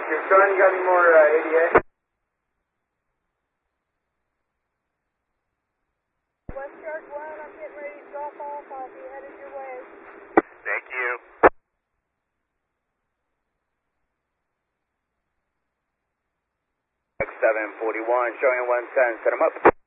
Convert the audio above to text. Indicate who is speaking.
Speaker 1: You're Sean, you got any more ADA?
Speaker 2: West Yard 1, I'm getting ready to drop off. I'll be headed your way.
Speaker 3: Thank you. X741, showing 110, set him up.